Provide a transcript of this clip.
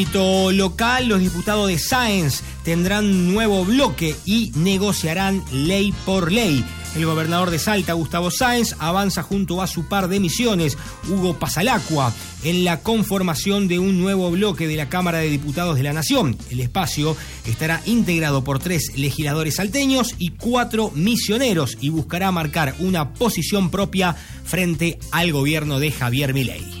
Local, los diputados de Sáenz tendrán nuevo bloque y negociarán ley por ley. El gobernador de Salta, Gustavo Sáenz, avanza junto a su par de Misiones, Hugo Pasalacqua, en la conformación de un nuevo bloque de la Cámara de Diputados de la Nación. El espacio estará integrado por 3 legisladores salteños y 4 misioneros y buscará marcar una posición propia frente al gobierno de Javier Milei.